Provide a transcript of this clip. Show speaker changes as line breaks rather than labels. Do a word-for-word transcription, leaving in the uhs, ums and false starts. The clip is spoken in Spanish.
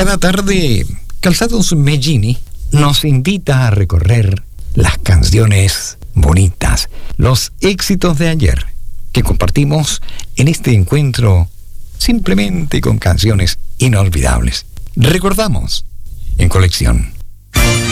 Cada tarde, Calzados Meggini nos invita a recorrer las canciones bonitas, los éxitos de ayer, que compartimos en este encuentro simplemente con canciones inolvidables. Recordamos en Colección